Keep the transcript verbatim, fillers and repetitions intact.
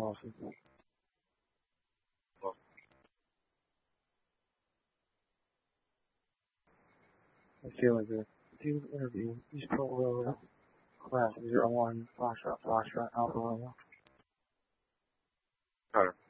Lawson. I feel like the team interview, East Provo class zero one, Foxtrot, Foxtrot, Alpha Romeo. Cutter.